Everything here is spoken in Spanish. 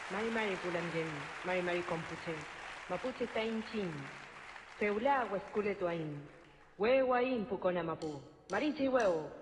Mari pulamyen, mari compuche, mapuche tainchin, teula huesculetuain, huehuain pucona mapu, marichi huevo.